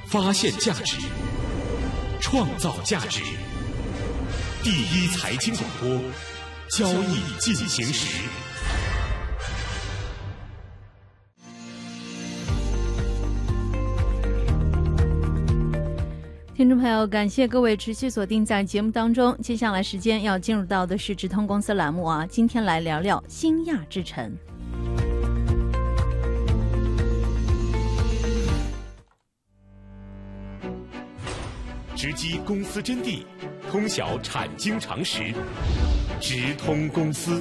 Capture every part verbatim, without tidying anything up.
发现价值，创造价值。第一财经广播，交易进行时。 听众朋友，感谢各位持续锁定在节目当中。接下来时间要进入到的是直通公司栏目啊，今天来聊聊新亚智诚。 直击公司真谛，通晓产经常识，直通公司。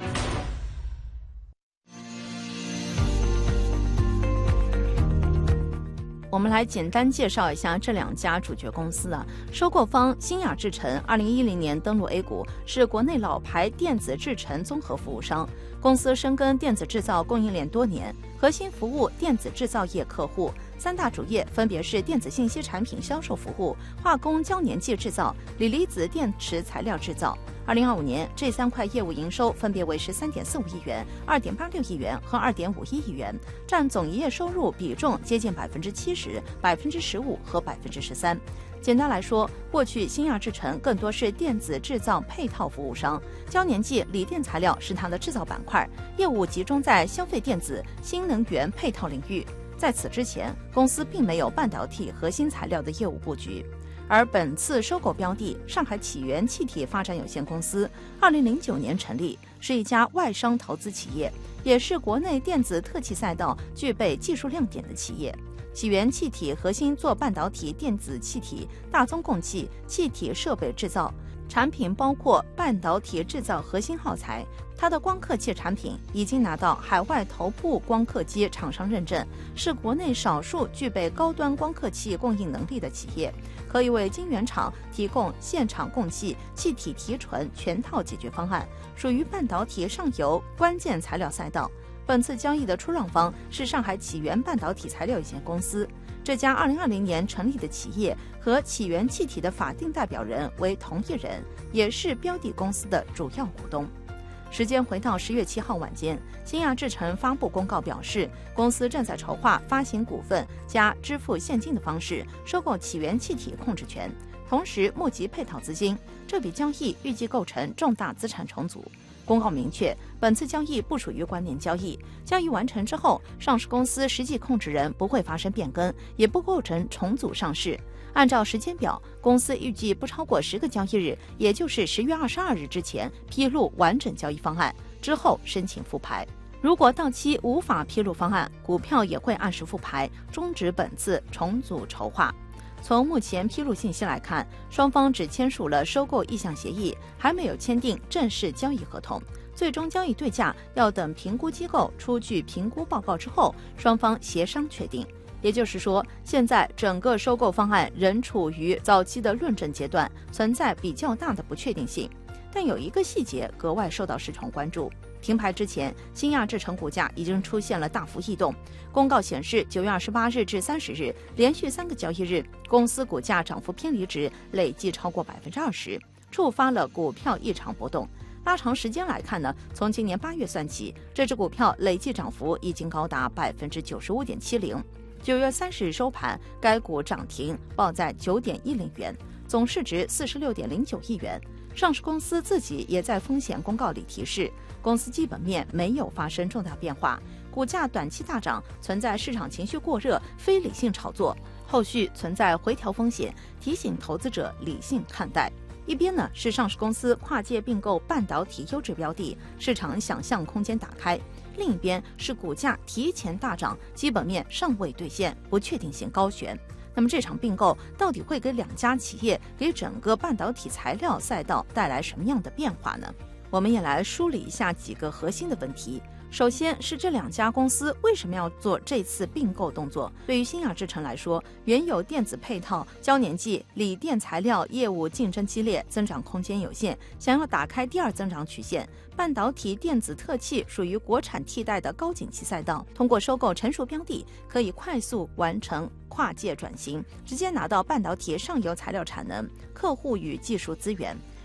我们来简单介绍一下这两家主角公司啊。收购方新亚智诚，二零一零年登陆 A 股，是国内老牌电子制程综合服务商。公司深耕电子制造供应链多年，核心服务电子制造业客户，三大主业分别是电子信息产品销售服务、化工胶粘剂制造、锂离子电池材料制造。二零二五年，这三块业务营收分别为十三点四五亿元、二点八六亿元和二点五一亿元，占总营业收入比重接近百分之七十、百分之十五和百分之十三。简单来说，过去新亚智诚更多是电子制造配套服务商，胶粘剂、锂电材料是它的制造板块，业务集中在消费电子、新能源配套领域。在此之前，公司并没有半导体核心材料的业务布局。而本次收购标的上海启源气体发展有限公司，二零零九年成立，是一家外商投资企业，也是国内电子特气赛道具备技术亮点的企业。启源气体核心做半导体电子气体、大宗供气、气体设备制造，产品包括半导体制造核心耗材。它的光刻器产品已经拿到海外头部光刻机厂商认证，是国内少数具备高端光刻器供应能力的企业，可以为晶圆厂提供现场供气、气体提纯全套解决方案，属于半导体上游关键材料赛道。本次交易的出让方是上海启源半导体材料有限公司，这家二零二零年成立的企业和启源气体的法定代表人为同一人，也是标的公司的主要股东。时间回到十月七号晚间，新亚智诚发布公告表示，公司正在筹划发行股份加支付现金的方式收购启源气体控制权，同时募集配套资金。这笔交易预计构成重大资产重组。公告明确，本次交易不属于关联交易，交易完成之后，上市公司实际控制人不会发生变更，也不构成重组上市。按照时间表，公司预计不超过十个交易日，也就是十月二十二日之前披露完整交易方案，之后申请复牌。如果到期无法披露方案，股票也会按时复牌，终止本次重组筹划。从目前披露信息来看，双方只签署了收购意向协议，还没有签订正式交易合同。最终交易对价要等评估机构出具评估报告之后，双方协商确定。也就是说，现在整个收购方案仍处于早期的论证阶段，存在比较大的不确定性。但有一个细节格外受到市场关注。停牌之前，新亚智诚股价已经出现了大幅异动。公告显示，九月二十八日至三十日连续三个交易日，公司股价涨幅偏离值累计超过百分之二十，触发了股票异常波动。拉长时间来看呢，从今年八月算起，这只股票累计涨幅已经高达百分之九十五点七零。九月三十日收盘，该股涨停报在九点一零元，总市值四十六点零九亿元。上市公司自己也在风险公告里提示，公司基本面没有发生重大变化，股价短期大涨存在市场情绪过热、非理性炒作，后续存在回调风险，提醒投资者理性看待。一边呢是上市公司跨界并购半导体优质标的，市场想象空间打开；另一边是股价提前大涨，基本面尚未兑现，不确定性高悬。那么这场并购到底会给两家企业、给整个半导体材料赛道带来什么样的变化呢？我们也来梳理一下几个核心的问题。首先是这两家公司为什么要做这次并购动作？对于新亚智诚来说，原有电子配套、胶粘剂、锂电材料业务竞争激烈，增长空间有限，想要打开第二增长曲线。半导体电子特气属于国产替代的高景气赛道，通过收购成熟标的，可以快速完成跨界转型，直接拿到半导体上游材料产能、客户与技术资源。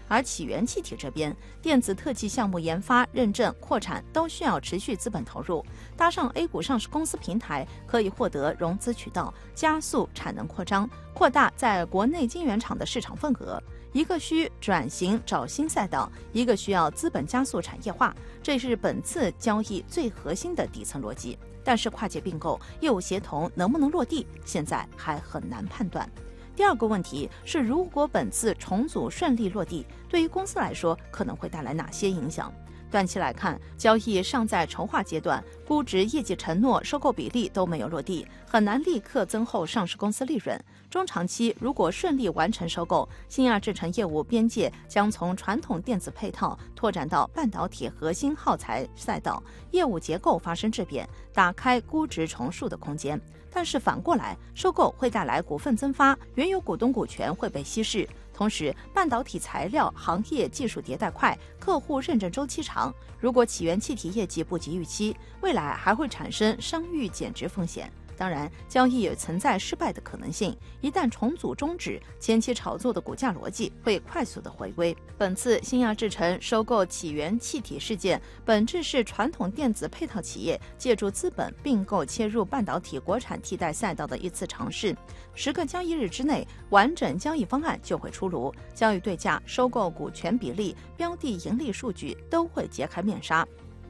而起源气体这边，电子特技项目研发、认证、扩产都需要持续资本投入，搭上 A 股上市公司平台，可以获得融资渠道，加速产能扩张，扩大在国内晶圆厂的市场份额。一个需转型找新赛道，一个需要资本加速产业化，这是本次交易最核心的底层逻辑。但是跨界并购、业务协同能不能落地，现在还很难判断。第二个问题是，如果本次重组顺利落地，对于公司来说可能会带来哪些影响？短期来看，交易尚在筹划阶段，估值、业绩承诺、收购比例都没有落地，很难立刻增厚上市公司利润。中长期如果顺利完成收购，新亚制程业务边界将从传统电子配套拓展到半导体核心耗材赛道，业务结构发生质变，打开估值重塑的空间。但是反过来，收购会带来股份增发，原有股东股权会被稀释。同时，半导体材料行业技术迭代快，客户认证周期长，如果起源气体业绩不及预期，未来还会产生商誉减值风险。当然，交易也存在失败的可能性，一旦重组终止，前期炒作的股价逻辑会快速的回归。本次新亚制程收购起源气体事件，本质是传统电子配套企业借助资本并购切入半导体国产替代赛道的一次尝试。十个交易日之内，完整交易方案就会出炉，交易对价、收购股权比例、标的盈利数据都会揭开面纱。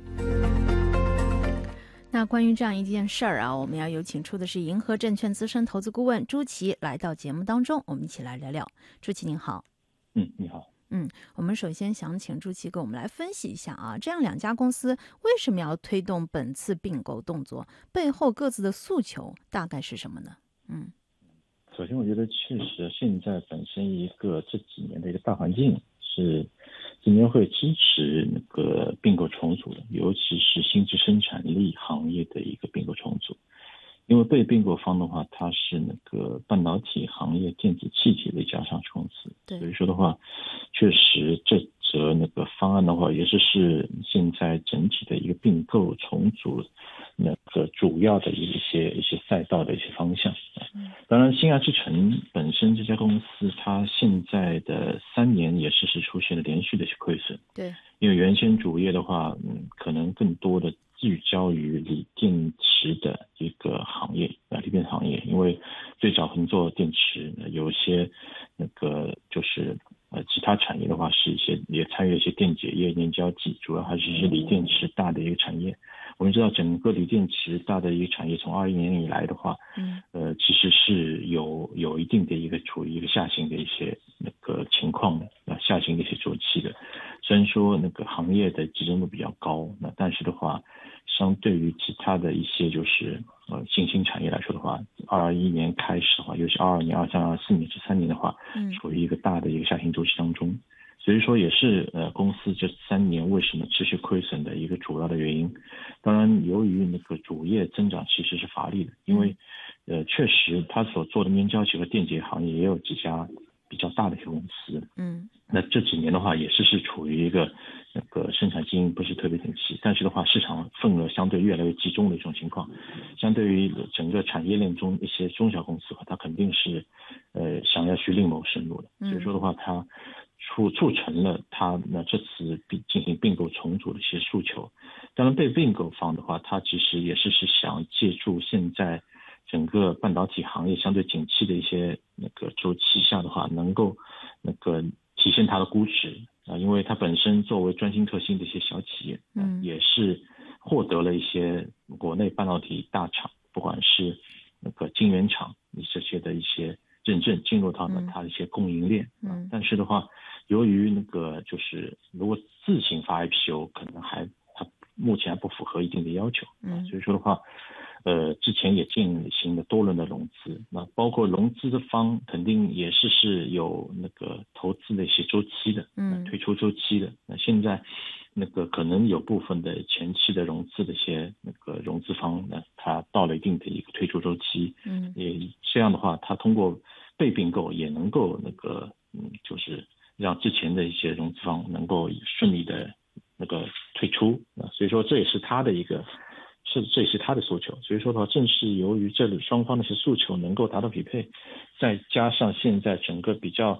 那关于这样一件事儿啊，我们要有请出的是银河证券资深投资顾问朱琦来到节目当中，我们一起来聊聊。朱琦您好。 嗯，你好。 嗯，我们首先想请朱琦给我们来分析一下啊，这样两家公司为什么要推动本次并购动作，背后各自的诉求大概是什么呢？嗯， 首先我觉得确实现在本身一个这几年的一个大环境是证监会支持那个并购重组的，尤其是新质生产力行业的一个并购重组。因为被并购方的话，它是那个半导体行业电子气体的一家上市公司，所以说的话，确实这则那个方案的话，也是是现在整体的一个并购重组那个主要的一些一些赛道的一些方向。当然，新亚制程本身这家公司，它现在的三年也是是出现了连续的一些亏损。 对， 因为原先主业的话，嗯，可能更多的聚焦于锂电池的一个行业啊，锂电行业，因为最早可能做电池，有一些那个就是呃其他产业的话是一些也参与一些电解液、粘胶剂，主要还是一些锂电池大的一个产业。我们知道整个锂电池大的一个产业从二一年以来的话，嗯，呃，其实是有有一定的一个处于一个下行的一些那个情况的，啊，下行的一些周期的。虽然说那个行业的集中度比较高，那但是的话，相对于其他的一些就是呃新兴产业来说的话，二二一年开始的话，尤其二二年、二三、二四年这三年的话，嗯，处于一个大的一个下行周期当中。所以说也是呃公司这三年为什么持续亏损的一个主要的原因。当然，由于那个主业增长其实是乏力的，因为呃确实它所做的粘胶器和电解行业也有几家比较大的一些公司，嗯，那这几年的话也是是处于一个那个生产经营不是特别景气，但是的话市场份额相对越来越集中的一种情况，相对于整个产业链中一些中小公司的话，它肯定是呃想要去另谋生路的，所以说的话它促促成了它那这次并进行并购重组的一些诉求。当然，被并购方的话，它其实也是是想借助现在整个半导体行业相对景气的一些那个周期下的话，能够那个体现它的估值啊，因为它本身作为专精特新的一些小企业，嗯，也是获得了一些国内半导体大厂，不管是那个晶圆厂这些的一些认证，进入到了它的一些供应链，嗯，但是的话，由于那个就是如果自行发 I P O， 可能还它目前还不符合一定的要求，嗯，所以说的话，呃，之前也进行了多轮的融资，那包括融资的方肯定也是是有那个投资的一些周期的，嗯，退出周期的。那现在那个可能有部分的前期的融资的一些那个融资方呢，它到了一定的一个退出周期，嗯，也这样的话，它通过被并购也能够那个嗯，就是让之前的一些融资方能够顺利的那个退出啊，所以说这也是他的一个。是，这也是他的诉求，所以说的话，正是由于这里双方的一些诉求能够达到匹配，再加上现在整个比较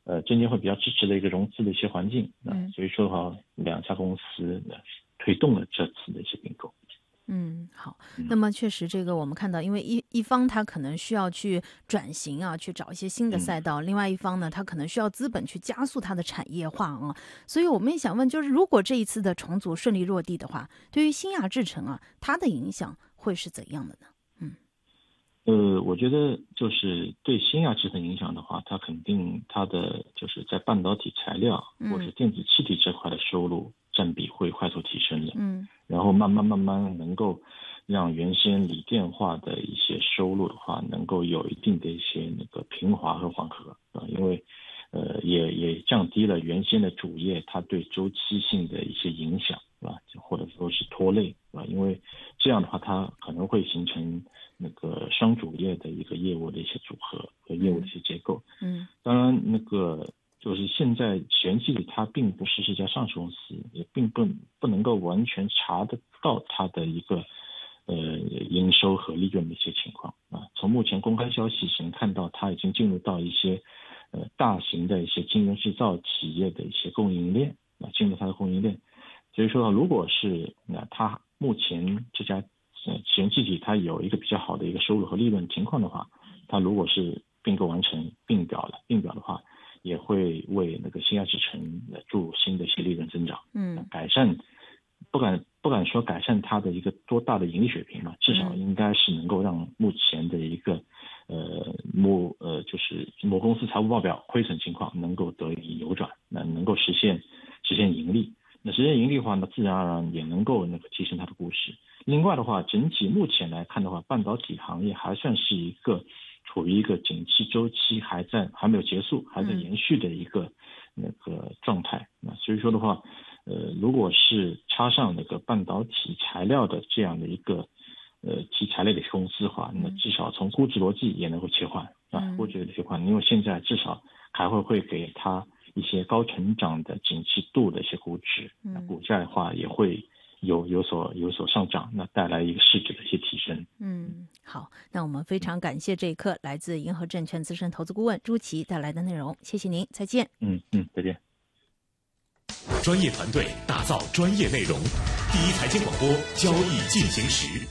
呃证监会比较支持的一个融资的一些环境， 嗯， 所以说的话，两家公司推动了这次的一些并购。 嗯，好。那么确实，这个我们看到，因为一一方他可能需要去转型啊，去找一些新的赛道；另外一方呢，他可能需要资本去加速它的产业化啊。所以我们也想问，就是如果这一次的重组顺利落地的话，对于新亚制程啊，它的影响会是怎样的呢？嗯， 呃，我觉得就是对新亚制程影响的话，它肯定它的就是在半导体材料或者电子气体这块的收入占比会快速提升的。 嗯。 然后慢慢慢慢能够让原先锂电化的一些收入的话，能够有一定的一些那个平滑和缓和啊，因为呃也也降低了原先的主业它对周期性的一些影响啊，或者说是拖累啊，因为这样的话它可能会形成那个双主业的一个业务的一些组合和业务的一些结构。 嗯， 当然那个。就是现在玄气它并不是是家上市公司，也并不不能够完全查得到它的一个呃营收和利润的一些情况啊。从目前公开消息只能看到，它已经进入到一些呃大型的一些晶圆制造企业的一些供应链啊，进入它的供应链。所以说，如果是那它目前这家呃玄气体它有一个比较好的一个收入和利润情况的话，它如果是并购完成并表了，并表的话。也会为那个新亚制程注入新的一些利润增长， 嗯， 改善不敢不敢说改善它的一个多大的盈利水平嘛，至少应该是能够让目前的一个呃某呃就是某公司财务报表亏损情况能够得以扭转，那能够实现实现盈利。那实现盈利的话呢，自然而然也能够那个提升它的估值。另外的话，整体目前来看的话，半导体行业还算是一个。处于一个景气周期还在还没有结束，还在延续的一个那个状态。那所以说的话，呃，如果是插上那个半导体材料的这样的一个呃题材类的公司的话，那至少从估值逻辑也能够切换啊，估值的切换，因为现在至少开会会给它一些高成长的景气度的一些估值，那股价的话也会。有有所有所上涨，那带来一个市值的一些提升。 嗯，好，那我们非常感谢这一刻来自银河证券资深投资顾问朱琦带来的内容，谢谢您，再见。 嗯嗯，再见。 专业团队打造专业内容，第一财经广播，交易进行时。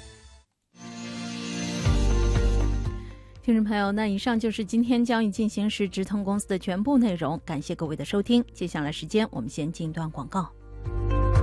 听众朋友，那以上就是今天交易进行时直通公司的全部内容，感谢各位的收听。接下来时间，我们先进一段广告。